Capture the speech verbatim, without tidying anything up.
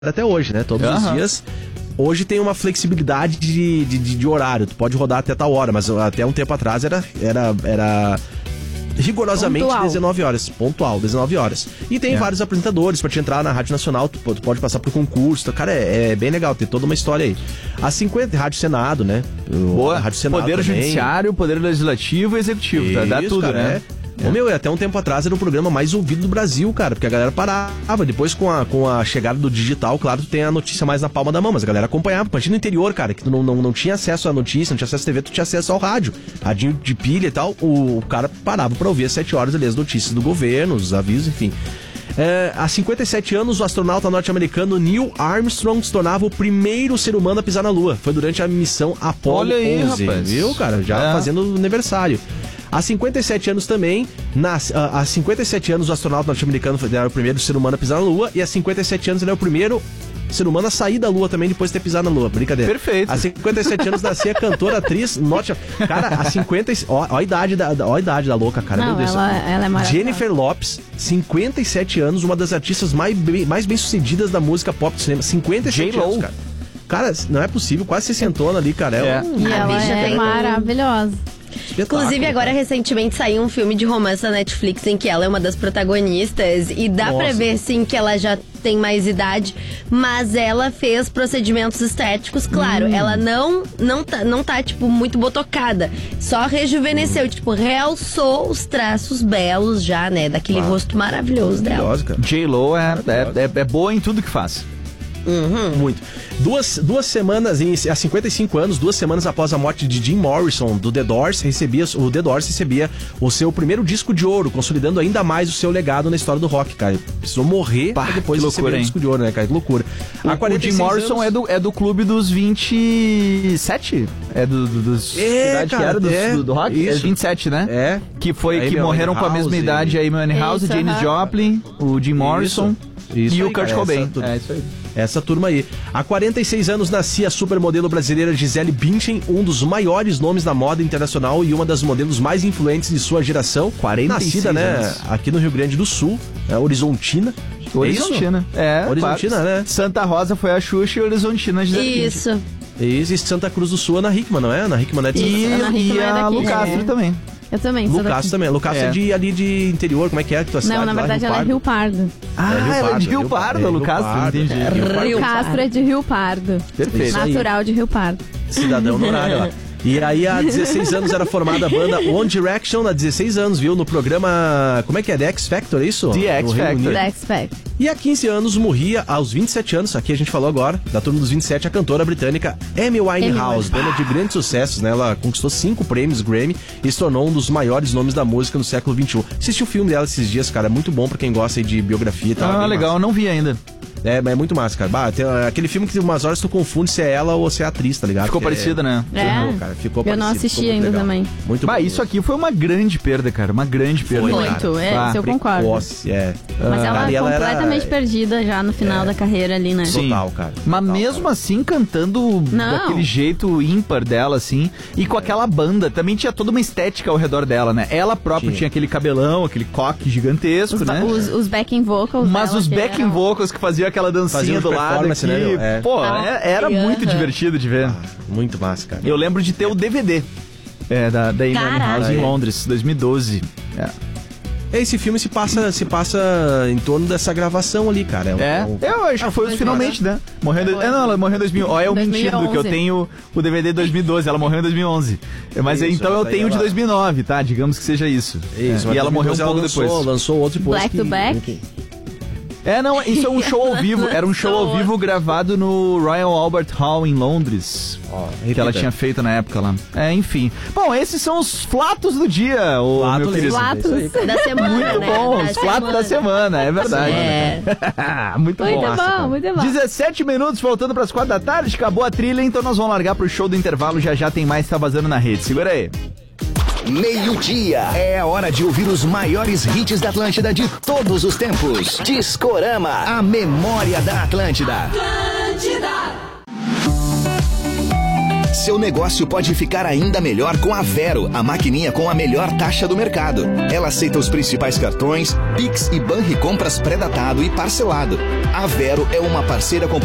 até hoje, né? Todos uhum. os dias. Hoje tem uma flexibilidade de, de, de, de horário. Tu pode rodar até tal hora, mas até um tempo atrás era, era, era rigorosamente pontual. dezenove horas. Pontual, dezenove horas. E tem é. vários apresentadores pra te entrar na Rádio Nacional. Tu, tu pode passar por concurso. Cara, é, é bem legal. Tem toda uma história aí. A cinquenta, Rádio Senado, né? Boa. Rádio Senado Poder também. Judiciário, Poder Legislativo e Executivo. Isso, tá? Dá tudo, cara, né? É. É. Ô, meu, até um tempo atrás era o programa mais ouvido do Brasil, cara, porque a galera parava. Depois, com a, com a chegada do digital, claro, tu tem a notícia mais na palma da mão, mas a galera acompanhava. Imagina no interior, cara, que tu não, não, não tinha acesso à notícia, não tinha acesso à T V, tu tinha acesso ao rádio. Radinho de pilha e tal, o, o cara parava pra ouvir às sete horas ali as notícias do governo, os avisos, enfim. É, há cinquenta e sete anos, o astronauta norte-americano Neil Armstrong se tornava o primeiro ser humano a pisar na Lua. Foi durante a missão Apollo aí, onze, rapaz. Viu, cara? Já é. fazendo aniversário. Há cinquenta e sete anos também, nas, uh, há cinquenta e sete anos o astronauta norte-americano era o primeiro ser humano a pisar na Lua, e há cinquenta e sete anos ele é o primeiro ser humano a sair da Lua também depois de ter pisado na Lua. Brincadeira. Perfeito. Há cinquenta e sete anos nascia a cantora, atriz, norte... Cara, há cinquenta... Ó, ó a idade da, ó a idade da louca, cara. Não, meu Deus. Ela, ela é maravilhosa. Jennifer Lopez, cinquenta e sete anos, uma das artistas mais bem, mais bem-sucedidas da música pop do cinema. cinquenta e sete anos, cara. Cara, não é possível, quase sessentona ali, cara. É, é. Um... E ela é maravilhosa. Inclusive, agora cara. recentemente saiu um filme de romance na Netflix em que ela é uma das protagonistas e dá Nossa. pra ver, sim, que ela já tem mais idade, mas ela fez procedimentos estéticos, claro, hum. ela não, não, tá, não tá, tipo, muito botocada, só rejuvenesceu, hum. tipo, realçou os traços belos já, né, daquele ah. rosto maravilhoso dela. J-Lo é, é, é, é boa em tudo que faz. Uhum. Muito. Duas, duas semanas, em, há cinquenta e cinco anos, duas semanas após a morte de Jim Morrison, do The Doors, recebia, o The Doors recebia o seu primeiro disco de ouro, consolidando ainda mais o seu legado na história do rock, cara. Precisou morrer Pá, pra depois receber o disco de ouro, né, cara? Que loucura. O, o Jim Morrison anos... é, do, é do clube dos vinte e sete? É do, do, dos... É, cara, que era do, é, do, do rock? Isso. É vinte e sete, né? É. Que foi, que morreram com a mesma e... idade aí, Amy House, Janis uh-huh. Joplin, o Jim Morrison isso. Isso e aí, o Kurt cara, Cobain. Essa, é isso aí. Essa turma aí. Há quarenta e seis anos nascia a supermodelo brasileira Gisele Bündchen, um dos maiores nomes da moda internacional e uma das modelos mais influentes de sua geração. quarenta e seis Nascida, né, anos. Aqui no Rio Grande do Sul, é, Horizontina. Horizontina. É, Horizontina, claro. né? Santa Rosa foi a Xuxa e Horizontina a Gisele Isso. Bündchen. Isso, e Santa Cruz do Sul, Ana Hickman, não é? Ana Hickman é de E, Ana e Hickman a é daqui, Lu Castro é. também. Eu também. Lucas também. Lucas é. é de ali de interior, como é que é que tu Não, na verdade ela é Rio Pardo. Ah, é Rio ela é de Rio Rio Pardo, Pardo, Lucas, entendi. É, Rio Castro é de Rio Pardo. Perfeito. Natural de Rio Pardo. Cidadão no horário lá. E aí, há dezesseis anos era formada a banda One Direction, há dezesseis anos, viu? No programa, como é que é? The X Factor, é isso? The X Factor. The X Factor. E há quinze anos morria, aos vinte e sete anos, aqui a gente falou agora, da turma dos vinte e sete, a cantora britânica Amy Winehouse, dona de grandes sucessos, né? Ela conquistou cinco prêmios Grammy e se tornou um dos maiores nomes da música no século vinte e um. Assisti o filme dela esses dias, cara, é muito bom pra quem gosta aí de biografia e tal. Ah, é legal, massa. Eu não vi ainda. É, mas é muito massa, cara. Bah, tem aquele filme que umas horas tu confunde se é ela ou se é a atriz, tá ligado? Ficou que parecida, é... né? É. Ficou, cara, ficou Eu parecido, não assisti ficou ainda legal. também. Muito bah, bom. Isso aqui foi uma grande perda, cara. Uma grande perda. Foi, muito, é, bah, isso eu concordo. Precoce, é. Mas ela cara, é ela completamente era... perdida já no final é. da carreira ali, né? Sim. Total, cara. Mas Total, mesmo cara. assim, cantando Não. daquele jeito ímpar dela, assim, e com aquela banda, também tinha toda uma estética ao redor dela, né? Ela própria tinha, tinha aquele cabelão, aquele coque gigantesco, os, né? Os, os backing vocals. Mas os backing eram... vocals que faziam aquela dancinha Faziam do lado aqui, né? É. pô, ah, era uhum. muito divertido de ver. Ah, muito massa, cara. Eu lembro de ter o D V D é, da, da Amy Winehouse em Londres, dois mil e doze. É. Esse filme se passa, se passa em torno dessa gravação ali, cara. É, um, É, um... eu acho que foi os finalmente, né? Morreu em... É, não, ela morreu em dois mil. Ó, eu mentindo que eu tenho o D V D de dois mil e doze, ela morreu em dois mil e onze. Mas isso, então eu tenho ela... de dois mil e nove, tá? Digamos que seja isso. Isso, é. E ela morreu um pouco lançou, depois. Lançou outro depois. Black que... to Back? É, não, isso é um show ao vivo. Era um show ao vivo gravado no Royal Albert Hall em Londres. Oh, que ela tinha feito na época lá. É, enfim. Bom, esses são os flatos do dia, o Flato meu querido. Flatos da semana, Muito né? bom, Da os flatos semana. da semana, é verdade. É. muito, Muito bom. bom, Nossa, muito bom. dezessete minutos, voltando para as quatro da tarde, acabou a trilha, então nós vamos largar pro show do intervalo, já já tem mais, tá vazando na rede. Segura aí. Meio-dia. É a hora de ouvir os maiores hits da Atlântida de todos os tempos. Discorama, a memória da Atlântida. Atlântida. Seu negócio pode ficar ainda melhor com a Vero, a maquininha com a melhor taxa do mercado. Ela aceita os principais cartões, Pix e Banricompras pré-datado e parcelado. A Vero é uma parceira com